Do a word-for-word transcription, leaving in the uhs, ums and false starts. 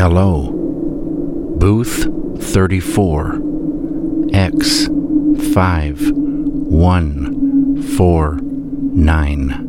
Hello. Booth thirty-four. X five one four nine.